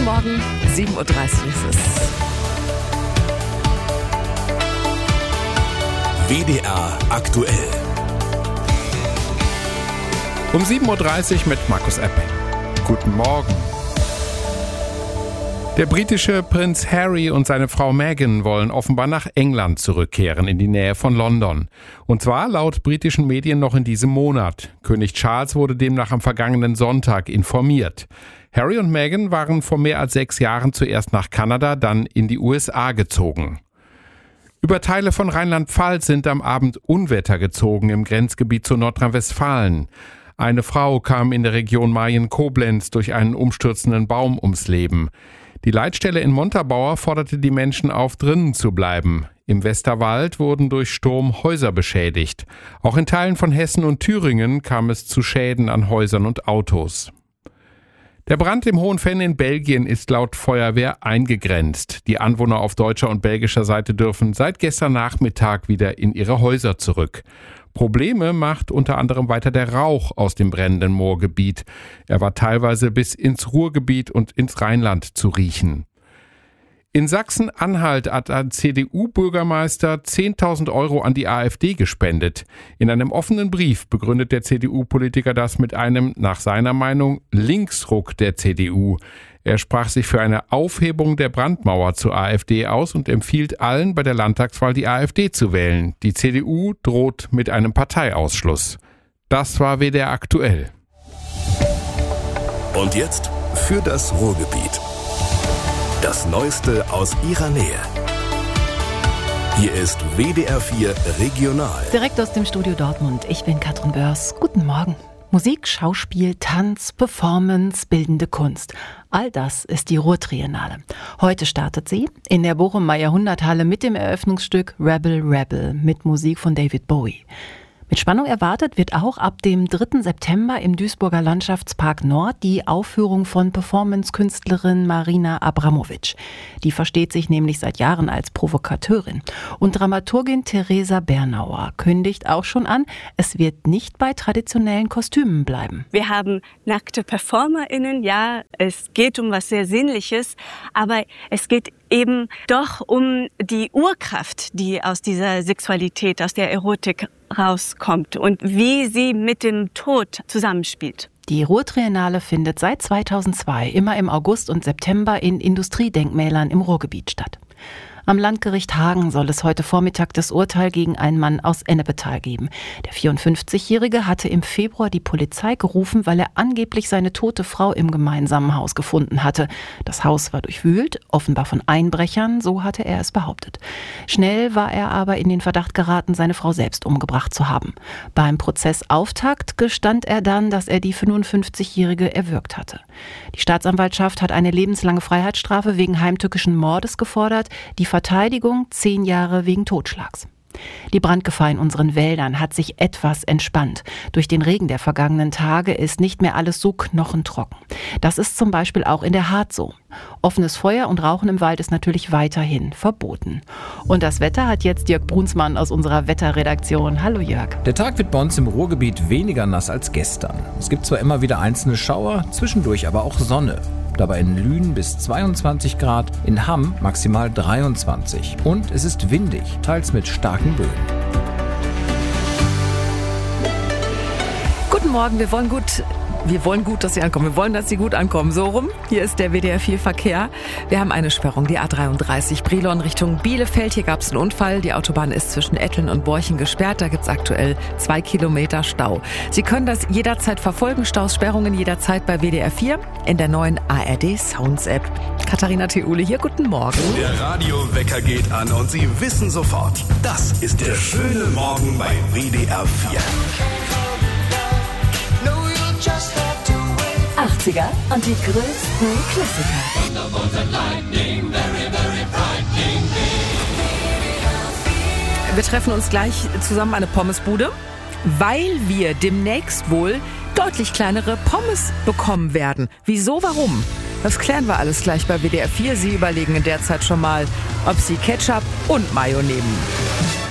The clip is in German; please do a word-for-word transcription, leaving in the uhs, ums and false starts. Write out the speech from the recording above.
Guten Morgen, sieben Uhr dreißig ist es. W D R aktuell. Um sieben Uhr dreißig mit Markus Epping. Guten Morgen. Der britische Prinz Harry und seine Frau Meghan wollen offenbar nach England zurückkehren, in die Nähe von London. Und zwar laut britischen Medien noch in diesem Monat. König Charles wurde demnach am vergangenen Sonntag informiert. Harry und Meghan waren vor mehr als sechs Jahren zuerst nach Kanada, dann in die U S A gezogen. Über Teile von Rheinland-Pfalz sind am Abend Unwetter gezogen im Grenzgebiet zu Nordrhein-Westfalen. Eine Frau kam in der Region Mayen-Koblenz durch einen umstürzenden Baum ums Leben. Die Leitstelle in Montabaur forderte die Menschen auf, drinnen zu bleiben. Im Westerwald wurden durch Sturm Häuser beschädigt. Auch in Teilen von Hessen und Thüringen kam es zu Schäden an Häusern und Autos. Der Brand im Hohen Venn in Belgien ist laut Feuerwehr eingegrenzt. Die Anwohner auf deutscher und belgischer Seite dürfen seit gestern Nachmittag wieder in ihre Häuser zurück. Probleme macht unter anderem weiter der Rauch aus dem brennenden Moorgebiet. Er war teilweise bis ins Ruhrgebiet und ins Rheinland zu riechen. In Sachsen-Anhalt hat ein C D U-Bürgermeister zehntausend Euro an die AfD gespendet. In einem offenen Brief begründet der C D U-Politiker das mit einem, nach seiner Meinung, Linksruck der C D U. Er sprach sich für eine Aufhebung der Brandmauer zur AfD aus und empfiehlt allen, bei der Landtagswahl die AfD zu wählen. Die C D U droht mit einem Parteiausschluss. Das war W D R aktuell. Und jetzt für das Ruhrgebiet. Das Neueste aus ihrer Nähe. Hier ist W D R vier Regional. Direkt aus dem Studio Dortmund. Ich bin Katrin Börs. Guten Morgen. Musik, Schauspiel, Tanz, Performance, bildende Kunst. All das ist die Ruhr-Triennale. Heute startet sie in der Bochumer-Jahrhunderthalle mit dem Eröffnungsstück Rebel Rebel mit Musik von David Bowie. Mit Spannung erwartet wird auch ab dem dritten September im Duisburger Landschaftspark Nord die Aufführung von Performance-Künstlerin Marina Abramovic. Die versteht sich nämlich seit Jahren als Provokateurin. Und Dramaturgin Theresa Bernauer kündigt auch schon an, es wird nicht bei traditionellen Kostümen bleiben. Wir haben nackte PerformerInnen, ja, es geht um was sehr Sinnliches, aber es geht eben doch um die Urkraft, die aus dieser Sexualität, aus der Erotik rauskommt und wie sie mit dem Tod zusammenspielt. Die Ruhr-Triennale findet seit zweitausendzwei immer im August und September in Industriedenkmälern im Ruhrgebiet statt. Am Landgericht Hagen soll es heute Vormittag das Urteil gegen einen Mann aus Ennepetal geben. Der vierundfünfzigjährige hatte im Februar die Polizei gerufen, weil er angeblich seine tote Frau im gemeinsamen Haus gefunden hatte. Das Haus war durchwühlt, offenbar von Einbrechern, so hatte er es behauptet. Schnell war er aber in den Verdacht geraten, seine Frau selbst umgebracht zu haben. Beim Prozessauftakt gestand er dann, dass er die fünfundfünfzigjährige erwürgt hatte. Die Staatsanwaltschaft hat eine lebenslange Freiheitsstrafe wegen heimtückischen Mordes gefordert. Die Verteidigung zehn Jahre wegen Totschlags. Die Brandgefahr in unseren Wäldern hat sich etwas entspannt. Durch den Regen der vergangenen Tage ist nicht mehr alles so knochentrocken. Das ist zum Beispiel auch in der Hart so. Offenes Feuer und Rauchen im Wald ist natürlich weiterhin verboten. Und das Wetter hat jetzt Jörg Brunsmann aus unserer Wetterredaktion. Hallo Jörg. Der Tag wird bei uns im Ruhrgebiet weniger nass als gestern. Es gibt zwar immer wieder einzelne Schauer, zwischendurch aber auch Sonne. Dabei in Lünen bis zweiundzwanzig Grad, in Hamm maximal dreiundzwanzig. Und es ist windig, teils mit starken Böen. Guten Morgen, wir wollen gut... Wir wollen gut, dass Sie ankommen. Wir wollen, dass Sie gut ankommen. So rum. Hier ist der W D R vier Verkehr. Wir haben eine Sperrung, die A dreiunddreißig Brilon Richtung Bielefeld. Hier gab es einen Unfall. Die Autobahn ist zwischen Etteln und Borchen gesperrt. Da gibt es aktuell zwei Kilometer Stau. Sie können das jederzeit verfolgen. Staus, Sperrungen jederzeit bei W D R vier in der neuen A R D Sounds App. Katharina Theule hier. Guten Morgen. Der Radiowecker geht an und Sie wissen sofort, das ist der schöne Morgen bei W D R vier. achtziger und die größten Klassiker. Wir treffen uns gleich zusammen an eine Pommesbude, weil wir demnächst wohl deutlich kleinere Pommes bekommen werden. Wieso, warum? Das klären wir alles gleich bei W D R vier. Sie überlegen in der Zeit schon mal, ob Sie Ketchup und Mayo nehmen.